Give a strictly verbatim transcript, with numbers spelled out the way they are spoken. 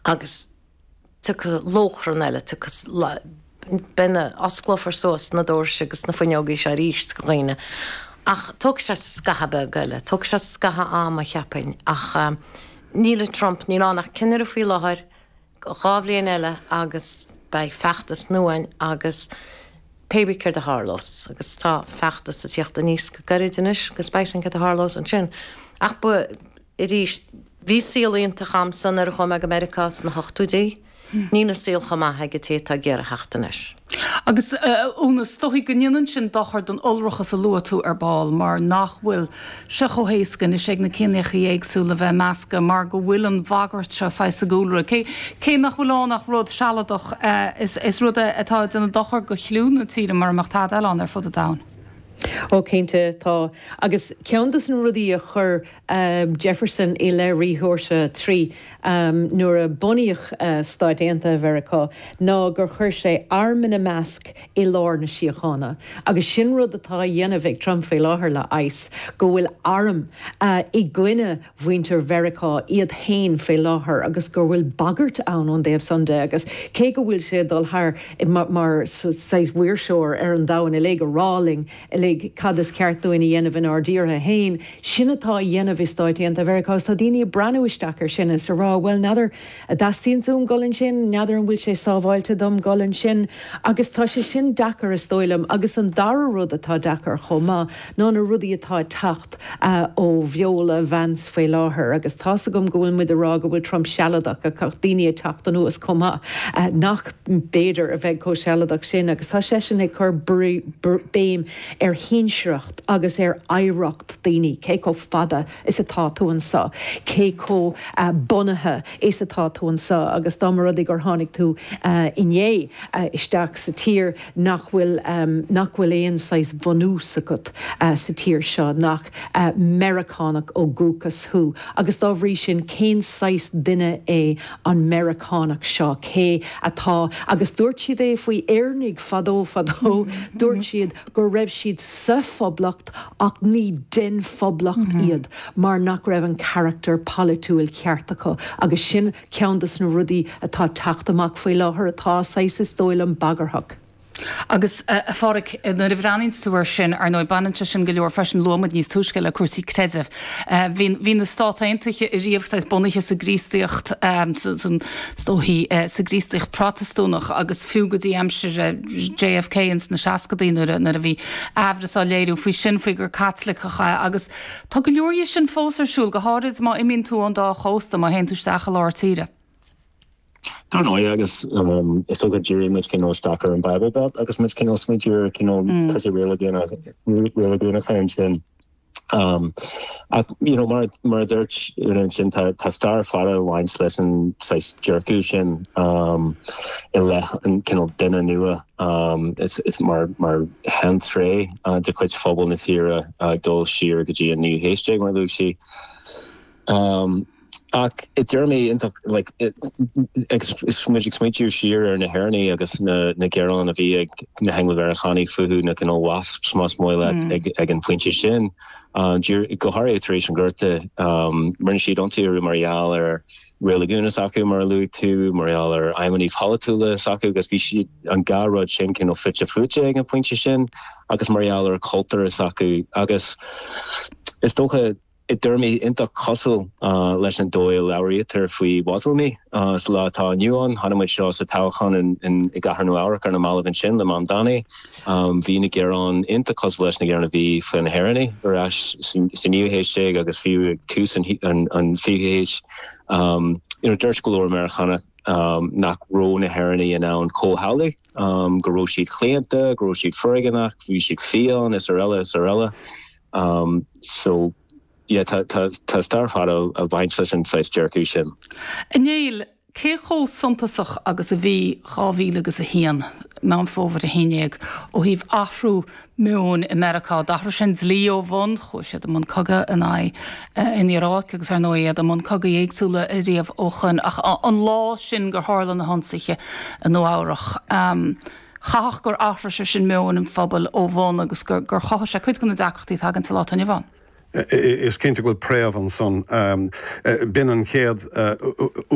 agus tu lóchran eile tu benne asclofar sós na dóirse agus na fanneogaí sé ríist go réine. Ach tug sé scahabbe gaile, tug sé scaha am a cheappain ach um, níle Trump ní lánach cinnar a fí láthir gábhlíon eile agus bei feachtas nuain agus pébicir de hálós agus tá feachtas a tíocht a níos go garidinis agus beisan go a hálós an sin. Ach bu i ríist hí síolaíonnta cham san ar chum ag Americás na hochtúdaí, nína síl chamaithe go té a ggéar a heachtanis. Agus úna stoí gníanaan sin dochar don olrachas a luatú ar báil mar nachhfuil se go héascan is ag na cinnecha éagsúla bheith measca mar go bhfuil an bhagart se sa sa gúlra. Cé nach bhfuilánach rud sealadach is, is rud atá duna dochar go chliúna tíre mar amachtád eile ar fud a dain. Ó cénte tá agus ceantas an rudí a chur um, Jefferson i le ríthirse trí um, nuair a buíoch uh, stáidéanta Verá ná gur chur sé arm na measc i lár na siochána. Agus sin rud atá dhéanamh Trump fé láthair le ice go bhfuil arm uh, i gcuine bhaintear Verá iad hain fé láthair agus gur bhfuil bagart ann an déobh Sunday agus cé go bhfuil sé dul thar mar, mar seis bhuiirseoir ar an dain i le go ráling i le cad is ceartúin i dhéanamh an ardíortha hain, sin atá dhéanamh is stáidéanta Verá tá daoine breanúisteachar sin is rá bhfuil nadidir a dastíon zoom golann sin, nadidir an bhfuil sé sábháilte dom golann sin, agus tá sé sin dachar is dóilem agus an dara rud atá dachar chomá ná na rudaí atá tacht uh, ó bheola Vance fé láthair agus tá sa gom gohfuil muid ará go bhfuil Trump sealadach a chu daoine tacht an nuas comá uh, nach béidir a bheith có sealadach sin agus tá sé sin ag chur béim ar hínsreacht agus ar éireacht daoine cé có fada is atá túin sa, cé có uh, bunathe is atá túin sa agus dá mar rud gur tháinig tú uh, inné uh, isteach sa tír nach bhfuil um, nach bhfuil éon sais bhanús agat uh, sa tír seo nach uh, Americánach ó gúchas thu agus dá bhrí sin cén sais duine é an Americánach seo cé atá agus dúirt siad é faoi airnig fadó fadó dúirt siad gur raibh siad sa foblacht ach ní den foblacht iad mar nach raibh an character politúil ceartacha agus sin ceantas na rudaí atá tacht amach faoi láthair atá sais is dóil an bagarthach. Agus a fáric na rihráninstúir sin ar nó bananta sin go leor freisin lomad níos túisceile cuasí creideh. Bhí na státaintacha i riomh bunaiche sa grísteocht san stóhí sa grísteocht protestúnach agus fiúgadí amsir J F K ins na seacadaí nar a bhí ahras á léirú faoi sin faoi gur catlacha agus tá go leor sin fósarsúil go háris má imíonn tú an dá chósta má hen túisteach a láir tíre. Tá no agus um, is so jury much kin no stacker and Bible belt agus much kin no smidger kin no cuz really gonna really gonna find sin um uh, you know mar mar dirt you know sin ta ta star father wine lesson size jerkushin um ele and kin no dinner nua um it's it's mar mar handtray uh de quite fobble na here uh dol sheer the G and new hashtag mar lucy um Uh, it Jeremy into like it smidge smidge your sheer or na herni agus na na geron of e na hang with Verachani fuhu na can all wasps mas moila again flinch shin um go hari iteration gurte um mernishi don't you Marial or Real Laguna Saku Marlu to Marial or Imani Holatula Saku gus vi an garrod shin can of fitcha fuche again flinch shin agus Marial or Coulter Saku agus it's doch a it dermi into cosel uh lesson Doyle laureator fui wasel me uh so la ta new on hanna mit shaw sa tawchan and and it got her no hour kind of malvin chin the mam dani um vina geron into cosel lesson geron v fin herony or ash sin new hashtag agus few kus and and and few um you know dirt galore americana um nach ro na herony and now co howley um gro sheet clienta gro sheet ferganach we sheet fion isarella isarella um so yeah, ta ta ta star fado a vine and size jerkushin. Neil, cé chó santasach agus a bhí cháhí agus a hían me an fómhar a héineag ó híh afhrú mún America dachar sin lío bhain chu siad am an coga in ai in Iraq agus ar nóiad am an coga éagsúla a riamh óchan ach an lá sin gur hálan na hansaige an nó áireach. Um, Chaach gur afra sin mún an fphobal ó bhain agus gur gur chaá sé chuid gona dacrachtaí tagan sa látainine bhain. Is cinnte go préamh an son um, bin an chéad